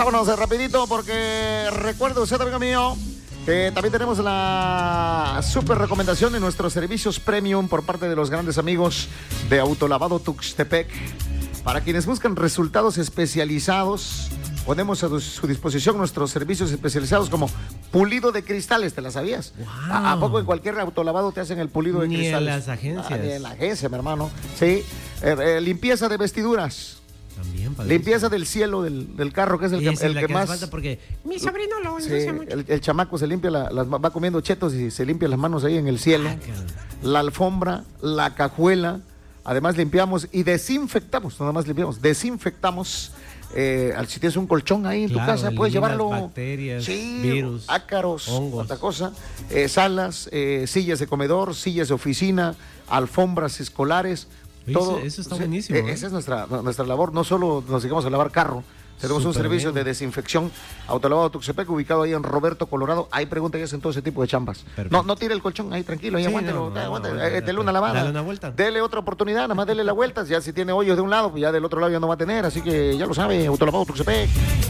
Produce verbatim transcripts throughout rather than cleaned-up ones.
vámonos de rapidito porque recuerde usted, amigo mío, que también tenemos la super recomendación de nuestros servicios premium por parte de los grandes amigos de Autolavado Tuxtepec. Para quienes buscan resultados especializados, ponemos a su disposición nuestros servicios especializados como pulido de cristales. ¿Te la sabías? Wow. ¿A, ¿A poco en cualquier autolavado te hacen el pulido de Ni cristales? en las agencias. Ah, ni en la agencia, mi hermano. Sí. Eh, eh, limpieza de vestiduras. También, Limpieza del cielo del, del carro, que es el que, es el la que, que más... falta porque Mi sobrino lo Sí, ensucia mucho. el, el chamaco se limpia, la, las, va comiendo chetos y se limpia las manos ahí en el cielo. Ah, caray. La alfombra, la cajuela. Además limpiamos y desinfectamos, no nada más limpiamos, desinfectamos. Eh, si tienes un colchón ahí en Claro, tu casa, puedes eliminas llevarlo. bacterias, sí, virus, ácaros, hongos. otra cosa. Eh, salas, eh, sillas de comedor, sillas de oficina, alfombras escolares. Oye, todo. eso- eso está Sí, buenísimo, eh, ¿eh? Esa es nuestra, nuestra labor. No solo nos dedicamos a lavar carro. Tenemos un Súper servicio bien. de desinfección, Autolavado Tuxtepec, ubicado ahí en Roberto, Colorado. Hay preguntas y hacen todo ese tipo de chambas. Perfecto. No, no tire el colchón ahí, tranquilo, ahí Sí, aguántelo, no, no, aguante, no, eh, no, dele no, una lavada. dale una vuelta. Dele otra oportunidad, nada más dele la vuelta. Ya si tiene hoyos de un lado, pues ya del otro lado ya no va a tener. Así que ya lo sabe, Autolavado Tuxtepec.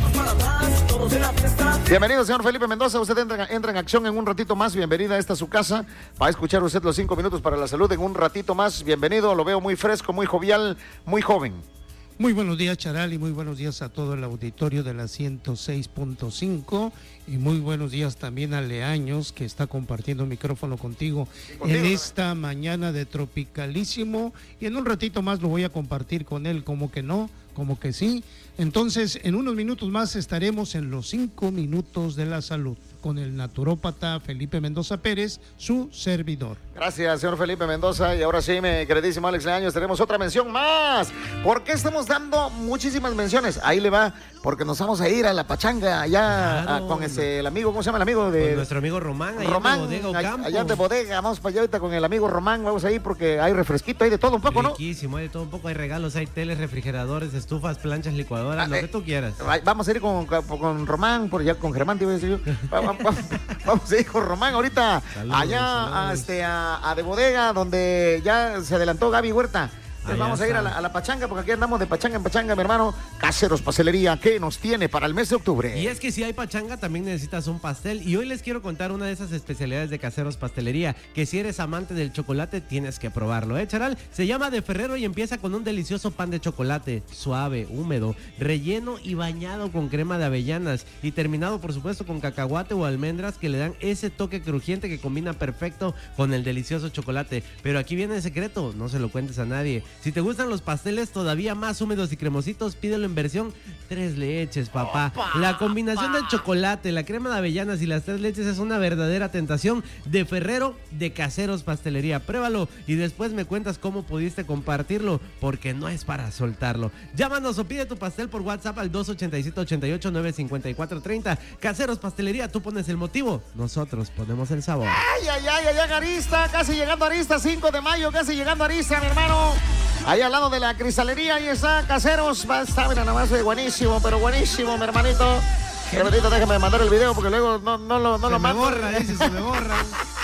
Bienvenido, señor Felipe Mendoza. Usted entra, entra en acción en un ratito más. Bienvenida a esta su casa. Va a escuchar usted los cinco minutos para la salud en un ratito más. Bienvenido, lo veo muy fresco, muy jovial, muy joven. Muy buenos días, Charal, y muy buenos días a todo el auditorio de la ciento seis punto cinco. Y muy buenos días también a Leaños, que está compartiendo micrófono contigo, contigo, en ¿no? esta mañana de tropicalísimo. Y en un ratito más lo voy a compartir con él, como que no, como que sí. Entonces, en unos minutos más estaremos en los cinco minutos de la salud con el naturópata Felipe Mendoza Pérez, su servidor. Gracias, señor Felipe Mendoza. Y ahora sí, mi queridísimo Alex Leaños, tenemos otra mención más. ¿Por qué estamos dando muchísimas menciones? Ahí le va, porque nos vamos a ir a la pachanga allá Claro. a- con ese, el amigo, ¿cómo se llama el amigo Con de nuestro amigo Román, allá Román? de Bodega Allá- Ocampo. allá de bodega, vamos para allá ahorita con el amigo Román, vamos a ir porque hay refresquito, hay de todo un poco, ¿no? Riquísimo, hay de todo un poco, hay regalos, hay teles, refrigeradores, estufas, planchas, licuadoras, Ah, lo eh, que tú quieras. Ay, Vamos a ir con, con, con Román, por allá con Germán, te iba a decir yo. Va- va- va- Vamos a ir con Román ahorita, Saludos, allá a, saludos. este, a, a de bodega, donde ya se adelantó Gaby Huerta. Entonces Allá vamos a ir a está. la, a la pachanga, porque aquí andamos de pachanga en pachanga, mi hermano. Caseros Pastelería, ¿qué nos tiene para el mes de octubre? Y es que si hay pachanga también necesitas un pastel y hoy les quiero contar una de esas especialidades de Caseros Pastelería que si eres amante del chocolate tienes que probarlo, ¿eh, Charal? Se llama De Ferrero y empieza con un delicioso pan de chocolate, suave, húmedo, relleno y bañado con crema de avellanas y terminado por supuesto con cacahuate o almendras que le dan ese toque crujiente que combina perfecto con el delicioso chocolate. Pero aquí viene el secreto, no se lo cuentes a nadie. Si te gustan los pasteles todavía más húmedos y cremositos, pídelo en versión tres leches, papá. La combinación del chocolate, la crema de avellanas y las tres leches es una verdadera tentación. De Ferrero, de Caseros Pastelería. Pruébalo y después me cuentas cómo pudiste compartirlo, porque no es para soltarlo. Llámanos o pide tu pastel por WhatsApp al dos ochenta y siete, ochenta y ocho, nueve cincuenta y cuatro treinta. Caseros Pastelería, tú pones el motivo, nosotros ponemos el sabor. Ay, ay, ay, allá en Arista, casi llegando a Arista, cinco de mayo, casi llegando a Arista, mi hermano. Ahí al lado de la cristalería, ahí está, Caseros. Va a estar, mira, nada más, eh, buenísimo, pero buenísimo, mi hermanito. Hermanito, déjame mandar el video porque luego no, no lo, no Se lo me mando. borra, dice, se me borra.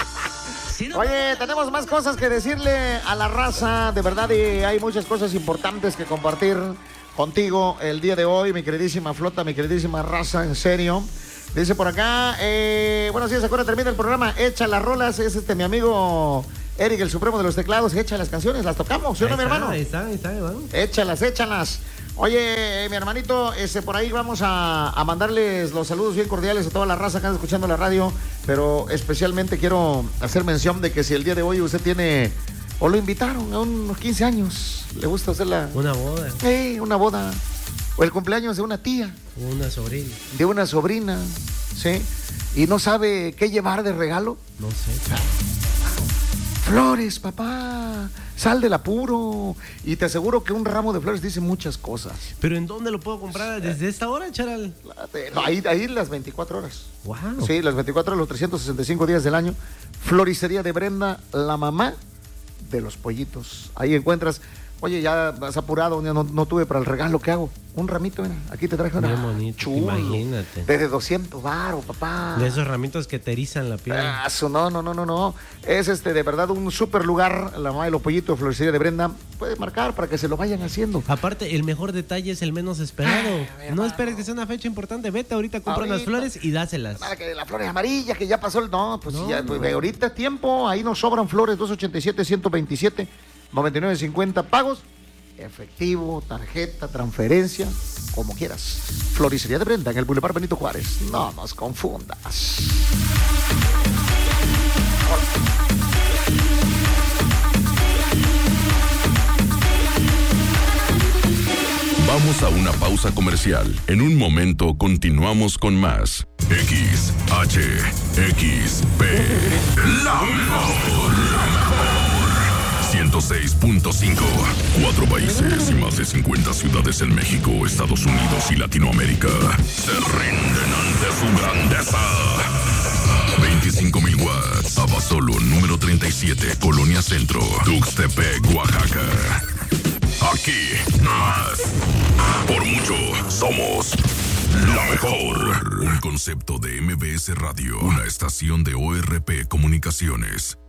Oye, tenemos más cosas que decirle a la raza, de verdad, y hay muchas cosas importantes que compartir contigo el día de hoy, mi queridísima flota, mi queridísima raza, en serio. Dice por acá, eh, buenos días, ahora termina el programa, echa las rolas, es este mi amigo Eric, el supremo de los teclados, echa las canciones, las tocamos, ¿sí o no, mi hermano? Ahí está, ahí está, ahí está. Échalas, échalas. Oye, eh, mi hermanito, este, por ahí vamos a, a mandarles los saludos bien cordiales a toda la raza que anda escuchando la radio, pero especialmente quiero hacer mención de que si el día de hoy usted tiene, o lo invitaron a unos quince años, le gusta hacer la... Una boda, Eh, una boda, o el cumpleaños de una tía, una sobrina, de una sobrina, ¿sí? Y no sabe qué llevar de regalo. no sé. Flores, papá, sal del apuro. Y te aseguro que un ramo de flores dice muchas cosas. Pero ¿en dónde lo puedo comprar? ¿Desde esta hora, Charal? No, ahí, ahí las veinticuatro horas. Wow. Sí, las veinticuatro horas, los trescientos sesenta y cinco días del año. Floristería de Brenda, la mamá de los pollitos. Ahí encuentras Oye, ya has apurado, no, no tuve para el regalo, ¿qué hago? Un ramito, mira, aquí te traje una. Bien bonito, chulo, imagínate. Desde doscientos baros, papá. De esos ramitos que te erizan la piel. Ah, eso, no, no, no, no, no. Es este, de verdad, un súper lugar, la mamá de los pollitos de Floristería de Brenda. Puede marcar para que se lo vayan haciendo. Aparte, el mejor detalle es el menos esperado. Ay, no esperes que sea una fecha importante. Vete ahorita, compra Ahorita. unas flores y dáselas. Nada, que las flores amarillas, que ya pasó el... No, pues No, sí, ya, pues, no. ahorita es tiempo, ahí nos sobran flores, dos ochenta y siete, ciento veintisiete, noventa y nueve cincuenta, pagos, efectivo, tarjeta, transferencia, como quieras. Floristería de Brenda, en el Boulevard Benito Juárez. No nos confundas. Vamos a una pausa comercial. En un momento continuamos con más. X, H, X, P. La mejor. ciento seis punto cinco. Cuatro países y más de cincuenta ciudades en México, Estados Unidos y Latinoamérica se rinden ante su grandeza. veinticinco mil watts. Abasolo número treinta y siete, Colonia Centro, Tuxtepec, Oaxaca. Aquí, más. Por mucho, somos la mejor. Un concepto de M B S Radio, una estación de O R P Comunicaciones.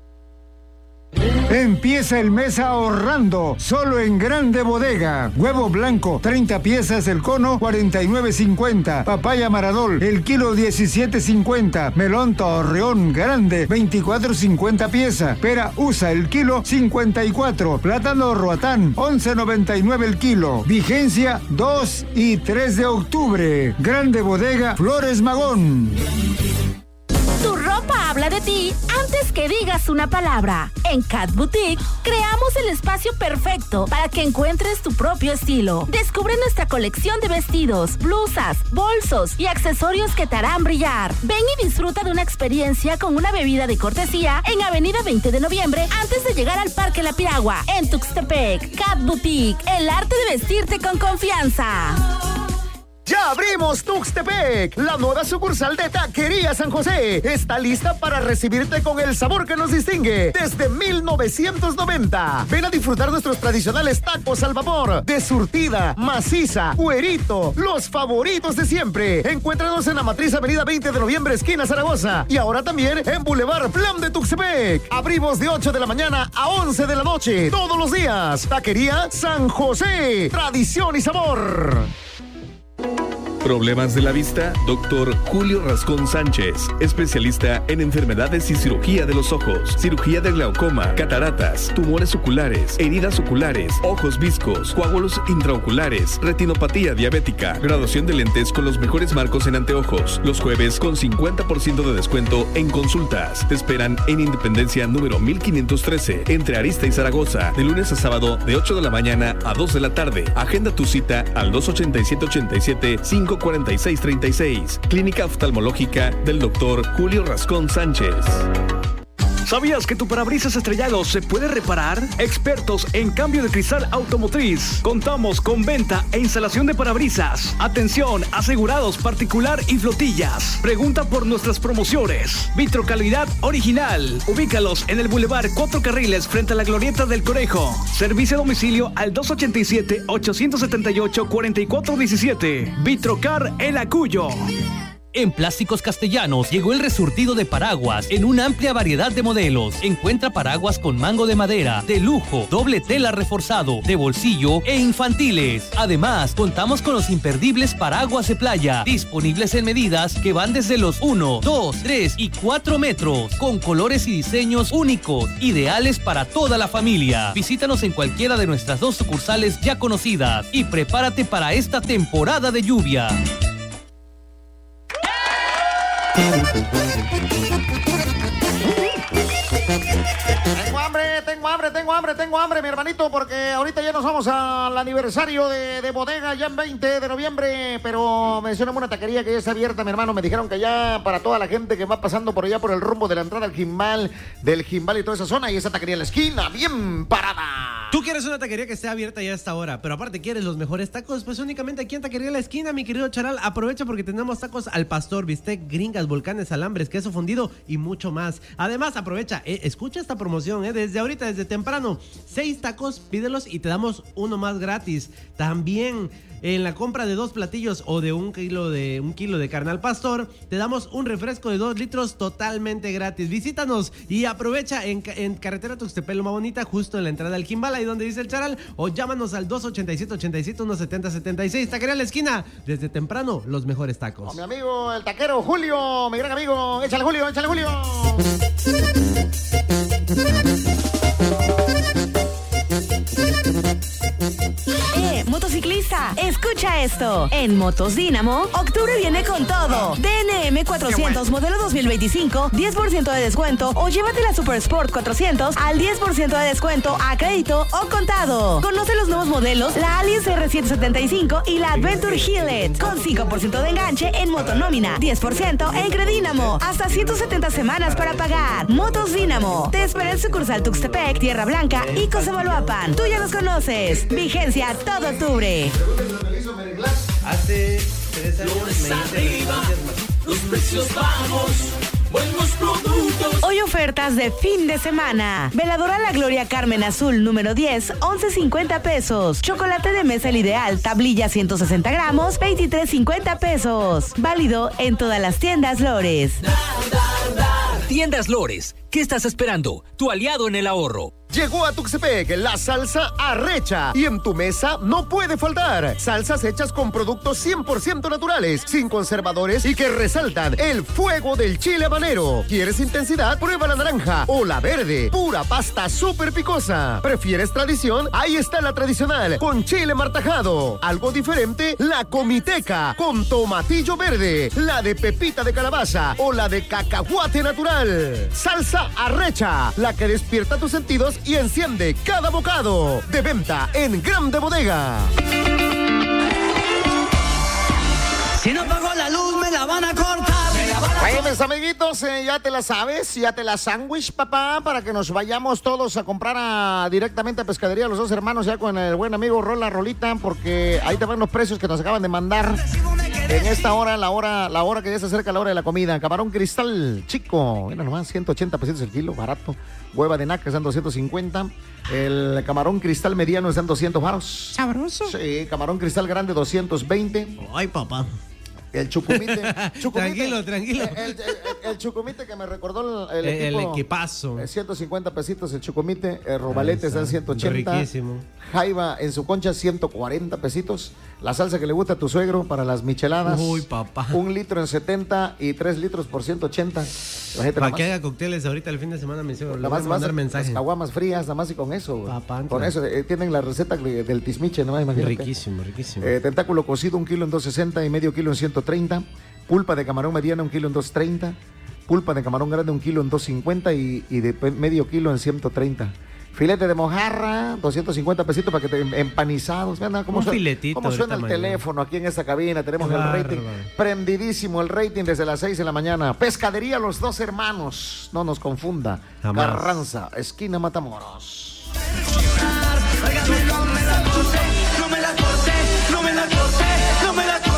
Empieza el mes ahorrando, solo en Grande Bodega. Huevo blanco, treinta piezas el cono, cuarenta y nueve cincuenta. Papaya Maradol, el kilo diecisiete cincuenta. Melón Torreón grande, veinticuatro cincuenta pieza. Pera USA el kilo, cincuenta y cuatro. Plátano Roatán, once noventa y nueve el kilo. Vigencia dos y tres de octubre. Grande Bodega, Flores Magón. Tu ropa habla de ti antes que digas una palabra. En Cat Boutique creamos el espacio perfecto para que encuentres tu propio estilo. Descubre nuestra colección de vestidos, blusas, bolsos y accesorios que te harán brillar. Ven y disfruta de una experiencia con una bebida de cortesía en Avenida veinte de noviembre antes de llegar al Parque La Piragua, en Tuxtepec. Cat Boutique, el arte de vestirte con confianza. ¡Ya abrimos Tuxtepec! La nueva sucursal de Taquería San José está lista para recibirte con el sabor que nos distingue desde mil novecientos noventa. Ven a disfrutar nuestros tradicionales tacos al vapor, de surtida, maciza, cuerito, los favoritos de siempre. Encuéntranos en la matriz Avenida veinte de noviembre, esquina Zaragoza. Y ahora también en Boulevard Plan de Tuxtepec. Abrimos de ocho de la mañana a once de la noche, todos los días. Taquería San José. Tradición y sabor. ¿Problemas de la vista? Doctor Julio Rascón Sánchez, especialista en enfermedades y cirugía de los ojos, cirugía de glaucoma, cataratas, tumores oculares, heridas oculares, ojos viscos, coágulos intraoculares, retinopatía diabética, graduación de lentes con los mejores marcos en anteojos. Los jueves con cincuenta por ciento de descuento en consultas. Te esperan en Independencia número mil quinientos trece, entre Arista y Zaragoza, de lunes a sábado de ocho de la mañana a dos de la tarde. Agenda tu cita al dos ochenta y siete ochenta y siete cinco cuarenta y seis treinta y seis. Clínica Oftalmológica del doctor Julio Rascón Sánchez. ¿Sabías que tu parabrisas estrellado se puede reparar? Expertos en cambio de cristal automotriz. Contamos con venta e instalación de parabrisas. Atención, asegurados particular y flotillas. Pregunta por nuestras promociones. Vitrocalidad original. Ubícalos en el Boulevard Cuatro Carriles frente a la Glorieta del Conejo. Servicio a domicilio al dos ochenta y siete ochocientos setenta y ocho cuarenta y cuatro diecisiete. Vitrocar El Acuyo. En Plásticos Castellanos llegó el resurtido de paraguas en una amplia variedad de modelos. Encuentra paraguas con mango de madera, de lujo, doble tela reforzado, de bolsillo e infantiles. Además, contamos con los imperdibles paraguas de playa, disponibles en medidas que van desde los uno, dos, tres y cuatro metros, con colores y diseños únicos, ideales para toda la familia. Visítanos en cualquiera de nuestras dos sucursales ya conocidas y prepárate para esta temporada de lluvia. Tengo hambre, tengo hambre, tengo hambre, tengo hambre, mi hermanito, porque ahorita ya nos vamos al aniversario de, de bodega, ya en veinte de noviembre, pero mencioname una taquería que ya está abierta, mi hermano. Me dijeron que ya para toda la gente que va pasando por allá por el rumbo de la entrada al Jimbal, del Jimbal y toda esa zona, y esa taquería en la esquina, bien parada. Tú quieres una taquería que esté abierta ya a esta hora, pero aparte quieres los mejores tacos, pues únicamente aquí en Taquería La Esquina, mi querido Charal. Aprovecha porque tenemos tacos al pastor, bistec, gringas, volcanes, alambres, queso fundido y mucho más. Además, aprovecha, eh, escucha esta promoción, eh, desde ahorita, desde temprano. Seis tacos, pídelos y te damos uno más gratis. También, en la compra de dos platillos o de un kilo de un kilo de carne al pastor, te damos un refresco de dos litros totalmente gratis. Visítanos y aprovecha en, en carretera Tuxtepec Loma Bonita, justo en la entrada al Jimbala, ahí donde dice el Charal, o llámanos al dos ochenta y siete, ochenta y siete, uno setenta, setenta y seis. Taquería La Esquina, desde temprano, los mejores tacos. Con mi amigo el taquero Julio, mi gran amigo. Échale, Julio, échale, Julio. Eh, motociclista, escucha esto. En Motos Dínamo, octubre viene con todo. D N M cuatrocientos modelo dos mil veinticinco, diez por ciento de descuento, o llévate la Super Sport cuatrocientos al diez por ciento de descuento a crédito o contado. Conoce los nuevos modelos, la Alice R ciento setenta y cinco y la Adventure Hillet, con cinco por ciento de enganche en motonómina, diez por ciento en Credínamo, hasta ciento setenta semanas para pagar. Motos Dínamo, te espera en sucursal Tuxtepec, Tierra Blanca y Cosamaloapan. Tú ya los conoces. Vigencia todo octubre. Hace tres años me hice los precios bajos, buenos productos. Hoy ofertas de fin de semana. Veladora La Gloria Carmen Azul número diez, once cincuenta pesos. Chocolate de mesa El Ideal, tablilla ciento sesenta gramos, veintitrés cincuenta pesos. Válido en todas las tiendas Lores. Tiendas Lores, ¿qué estás esperando? Tu aliado en el ahorro. Llegó a Tuxtepec la salsa Arrecha y en tu mesa no puede faltar. Salsas hechas con productos cien por ciento naturales, sin conservadores y que resaltan el fuego del chile habanero. ¿Quieres intensidad? Prueba la naranja o la verde. Pura pasta súper picosa. ¿Prefieres tradición? Ahí está la tradicional con chile martajado. Algo diferente, la comiteca con tomatillo verde, la de pepita de calabaza o la de cacahuate natural. Salsa Arrecha, la que despierta tus sentidos y enciende cada bocado. De venta en Grande Bodega. Si no pago la luz, me la van a cortar. Oye, mis amiguitos, eh, ya te la sabes, ya te la sándwich, papá, para que nos vayamos todos a comprar a, directamente a Pescadería Los Dos Hermanos, ya con el buen amigo Rola Rolita, porque ahí te van los precios que nos acaban de mandar en esta hora, la hora, la hora que ya se acerca la hora de la comida. Camarón cristal chico, mira nomás, ciento ochenta pesitos el kilo, barato. Hueva de naca están doscientos cincuenta. El camarón cristal mediano están doscientos varos. Sabroso. Sí, camarón cristal grande doscientos veinte. Ay, papá. El chucumite, chucumite. Tranquilo, tranquilo. El, el, el, el chucumite que me recordó el, el, el, equipo, el equipazo. ciento cincuenta pesitos el chucumite. El robalete está en ciento ochenta. Riquísimo. Jaiba en su concha, ciento cuarenta pesitos. La salsa que le gusta a tu suegro para las micheladas. Uy, papá. Un litro en setenta y tres litros por ciento ochenta. Para que haga cócteles ahorita el fin de semana, mi suegro. Le voy a mandar mensajes. Las caguamas frías, nada más y con eso. Papá, con eso. Eh, tienen la receta del tismiche, ¿no? Imagínate. Riquísimo, riquísimo. Eh, tentáculo cocido, un kilo en doscientos sesenta y medio kilo en ciento treinta. Pulpa de camarón mediana, un kilo en doscientos treinta. Pulpa de camarón grande, un kilo en doscientos cincuenta y, y de medio kilo en ciento treinta. Filete de mojarra, doscientos cincuenta pesitos para que te empanizados. Vean cómo un suena, filetito cómo suena el mañana. teléfono aquí en esta cabina. Tenemos Qué el bárbaro. rating prendidísimo, el rating desde las seis de la mañana. Pescadería Los Dos Hermanos, no nos confunda. Jamás. Carranza, esquina Matamoros. No me la corté, no me la corté, no me la corté, no me la corté.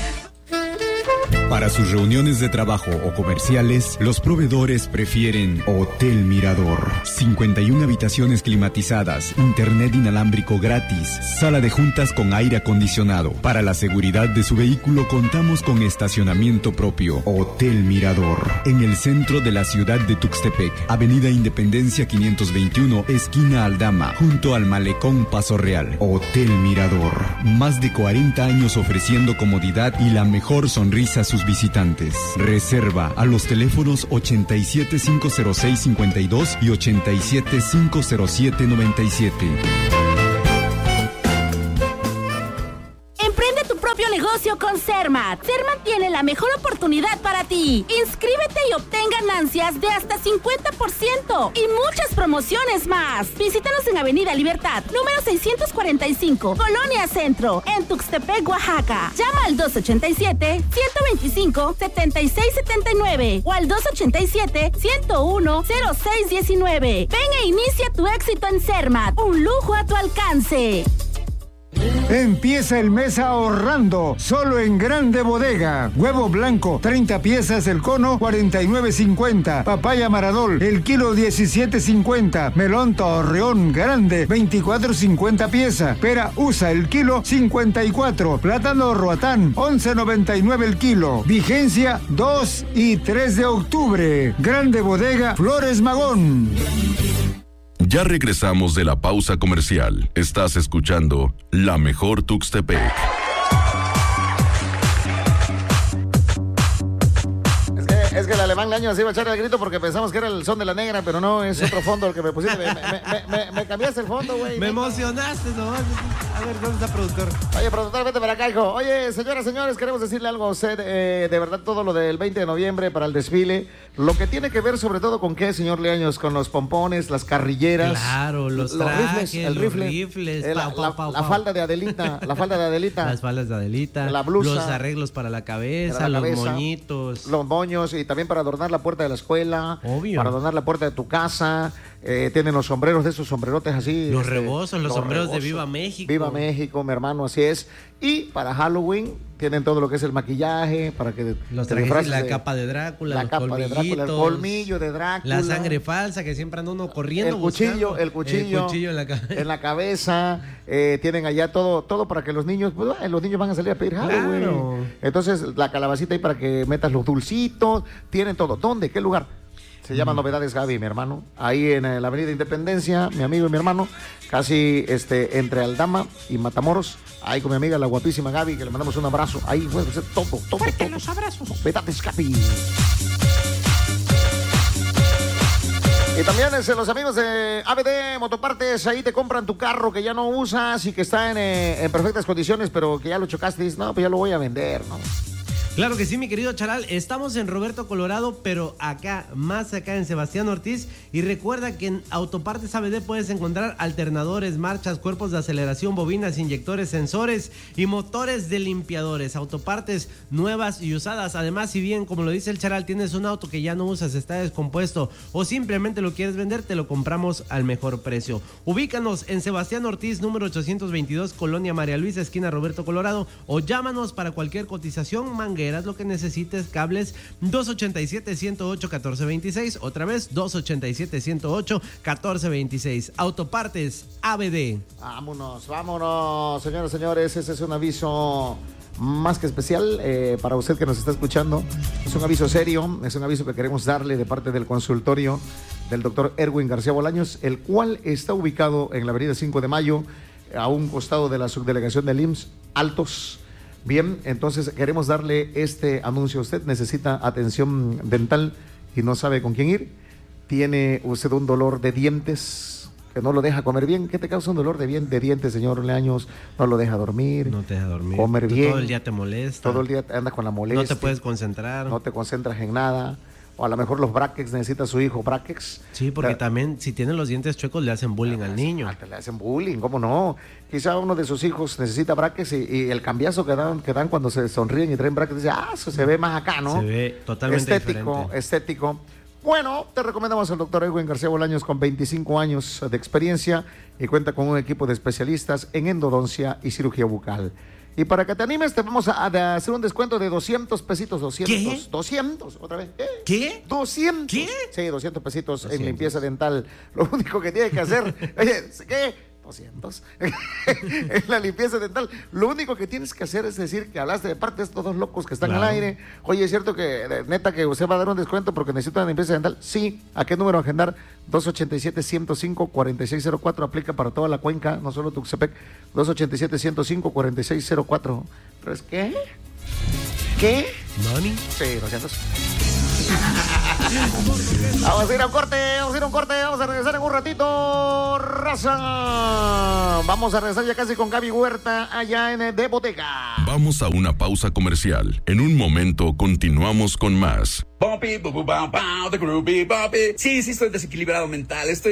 Para sus reuniones de trabajo o comerciales, los proveedores prefieren Hotel Mirador. cincuenta y una habitaciones climatizadas, internet inalámbrico gratis, sala de juntas con aire acondicionado. Para la seguridad de su vehículo contamos con estacionamiento propio. Hotel Mirador. En el centro de la ciudad de Tuxtepec, Avenida Independencia quinientos veintiuno, esquina Aldama, junto al Malecón Paso Real. Hotel Mirador. Más de cuarenta años ofreciendo comodidad y la mejor sonrisa a sus visitantes. Reserva a los teléfonos ochenta y siete, cinco cero seis, cincuenta y dos y ochenta y siete, cinco cero siete, noventa y siete. Emprende tu propio negocio negocio con Cermat. Cermat tiene la mejor oportunidad para ti. Inscríbete y obtén ganancias de hasta cincuenta por ciento y muchas promociones más. Visítanos en Avenida Libertad, número seiscientos cuarenta y cinco, Colonia Centro, en Tuxtepec, Oaxaca. Llama al dos ochenta y siete, ciento veinticinco, setenta y seis setenta y nueve o al dos ochenta y siete, ciento uno, cero seis diecinueve. Ven e inicia tu éxito en Cermat. Un lujo a tu alcance. Empieza el mes ahorrando, solo en Grande Bodega. Huevo blanco, treinta piezas el cono, cuarenta y nueve cincuenta. Papaya Maradol, el kilo diecisiete cincuenta. Melón Torreón grande, veinticuatro cincuenta pieza. Pera USA el kilo, cincuenta y cuatro. Plátano Roatán, once noventa y nueve el kilo. Vigencia dos y tres de octubre. Grande Bodega, Flores Magón. Ya regresamos de la pausa comercial. Estás escuchando La Mejor Tuxtepec. Es que, es que el alemán Leaño se iba a echar el grito porque pensamos que era el son de la negra, pero no, es otro fondo el que me pusiste. Me, me, me, me, me cambiaste el fondo, güey. Me emocionaste, ¿no? A ver, ¿dónde está productor? Oye, productor, vete para acá, hijo. Oye, señoras, señores, queremos decirle algo a usted. Eh, de verdad, todo lo del veinte de noviembre para el desfile. Lo que tiene que ver sobre todo con qué, señor Leaños, con los pompones, las carrilleras. Claro, los, los trajes, rifles, el los rifle, rifles, eh, la, pau, pau, la, pau, la pau. falda de Adelita, la falda de Adelita. Las faldas de Adelita. La blusa. Los arreglos para la cabeza, para la los cabeza, moñitos. Los moños y también para adornar la puerta de la escuela. Obvio. Para adornar la puerta de tu casa. Eh, tienen los sombreros de esos sombrerotes así. Los este, rebozos, los, los sombreros rebozos. de Viva México. Viva México, mi hermano, así es. Y para Halloween tienen todo lo que es el maquillaje, para que los trajes, la de, capa de Drácula, la los capa de Drácula, el colmillo de Drácula, la sangre falsa que siempre anda uno corriendo. El cuchillo, buscando, el cuchillo, el cuchillo en la, en la cabeza. Eh, tienen allá todo, todo para que los niños, pues, los niños van a salir a pedir Halloween. Claro. Entonces la calabacita ahí para que metas los dulcitos. Tienen todo. ¿Dónde? ¿Qué lugar? Se llama Novedades Gaby, mi hermano. Ahí en la Avenida Independencia, mi amigo y mi hermano, casi este, entre Aldama y Matamoros. Ahí con mi amiga, la guapísima Gaby, que le mandamos un abrazo. Ahí, bueno, pues, todo, todo, Fuerte todo. los abrazos. Novedades Gaby. Y también es, los amigos de A B D Motopartes, ahí te compran tu carro que ya no usas y que está en, eh, en perfectas condiciones, pero que ya lo chocaste y dices, no, pues ya lo voy a vender, ¿no? Claro que sí, mi querido Charal, estamos en Roberto, Colorado, pero acá, más acá en Sebastián Ortiz, y recuerda que en Autopartes A B D puedes encontrar alternadores, marchas, cuerpos de aceleración, bobinas, inyectores, sensores y motores de limpiadores, autopartes nuevas y usadas. Además, si bien, como lo dice el Charal, tienes un auto que ya no usas, está descompuesto o simplemente lo quieres vender, te lo compramos al mejor precio. Ubícanos en Sebastián Ortiz, número ochocientos veintidós, Colonia María Luisa, esquina Roberto, Colorado, o llámanos para cualquier cotización, manguera, lo que necesites, cables, dos ochenta y siete, ciento ocho, catorce veintiséis, otra vez, dos ochenta y siete, ciento ocho, catorce veintiséis. Autopartes A B D. Vámonos, vámonos, señores, señores, ese es un aviso más que especial eh, para usted que nos está escuchando. Es un aviso serio, es un aviso que queremos darle de parte del consultorio del doctor Erwin García Bolaños, el cual está ubicado en la avenida cinco de mayo, a un costado de la subdelegación del I M S S Altos. Bien, entonces queremos darle este anuncio. Usted necesita atención dental y no sabe con quién ir. Tiene usted un dolor de dientes que no lo deja comer bien. ¿Qué te causa un dolor de, bien, de dientes, señor Leaños? No lo deja dormir. No te deja dormir. Comer bien. Todo el día te molesta. Todo el día andas con la molestia. No te puedes concentrar. No te concentras en nada. O a lo mejor los brackets, necesita su hijo brackets. Sí, porque Pero, también si tienen los dientes chuecos le hacen bullying al niño. Le hacen bullying, ¿cómo no? Quizá uno de sus hijos necesita brackets y, y el cambiazo que dan, que dan cuando se sonríen y traen brackets, dice, ah, eso se ve más acá, ¿no? Se ve totalmente estético, diferente. estético. Bueno, te recomendamos al doctor Edwin García Bolaños con veinticinco años de experiencia y cuenta con un equipo de especialistas en endodoncia y cirugía bucal. Y para que te animes, te vamos a, a hacer un descuento de doscientos pesitos. doscientos. ¿Qué? doscientos, otra vez. ¿Qué? ¿Qué? doscientos. ¿Qué? Sí, doscientos pesitos doscientos. en limpieza dental. Lo único que tiene que hacer, oye, ¿qué? doscientos. En la limpieza dental. Lo único que tienes que hacer es decir que hablaste de parte de estos dos locos que están Claro. al aire. Oye, ¿es cierto que, neta, que usted va a dar un descuento porque necesita una limpieza dental? Sí. ¿A qué número agendar? dos ochenta y siete, ciento cinco, cuarenta y seis cero cuatro. Aplica para toda la cuenca, no solo Tuxtepec. dos ochenta y siete, ciento cinco, cuarenta y seis cero cuatro. ¿Pero es qué? ¿Qué? ¿Money? Sí, doscientos. Vamos a ir a un corte, vamos a ir a un corte, vamos a regresar en un ratito, raza. Vamos a regresar ya casi con Gaby Huerta allá en De Bodega. Vamos a una pausa comercial. En un momento continuamos con más. Bumpy, bu, bu, bum, bum, the groovy bumpy. Sí, sí, estoy desequilibrado mental. Estoy